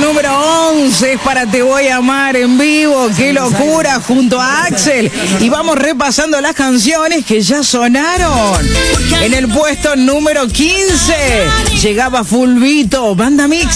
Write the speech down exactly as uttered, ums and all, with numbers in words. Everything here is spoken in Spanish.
número once es para Te Voy a Amar en vivo. ¡Qué locura! Junto a Axel. Y vamos repasando las canciones que ya sonaron. En el puesto número quince llegaba Fulvito, Banda Mix.